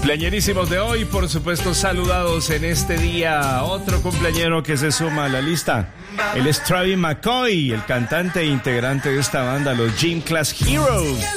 Cumpleañerísimos de hoy, por supuesto, saludados en este día. Otro cumpleañero que se suma a la lista. Él es Travie McCoy, el cantante e integrante de esta banda, los Gym Class Heroes.